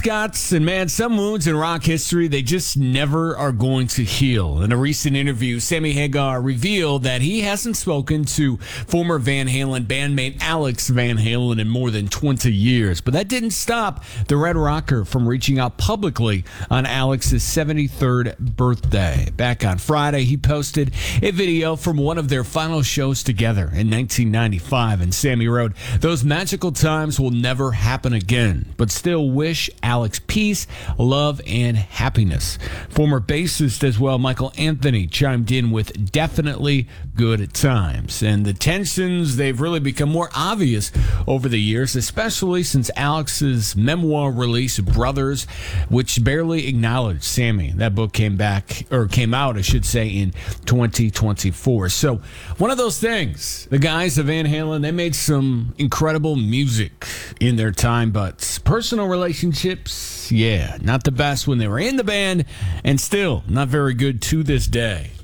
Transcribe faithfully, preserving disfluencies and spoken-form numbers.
Scots, and man, some wounds in rock history, they just never are going to heal. In a recent interview, Sammy Hagar revealed that he hasn't spoken to former Van Halen bandmate Alex Van Halen in more than twenty years. But that didn't stop the Red Rocker from reaching out publicly on Alex's seventy-third birthday. Back on Friday, he posted a video from one of their final shows together in nineteen ninety-five, and Sammy wrote, "Those magical times will never happen again, but still wish Alex peace, love, and happiness." Former bassist as well, Michael Anthony, chimed in with "definitely good times." And the tensions, they've really become more obvious over the years, especially since Alex's memoir release, Brothers, which barely acknowledged Sammy. That book came back, or came out, I should say, in twenty twenty-four. So one of those things, the guys of Van Halen, they made some incredible music in their time, but personal relationships, yeah, not the best when they were in the band, and still not very good to this day.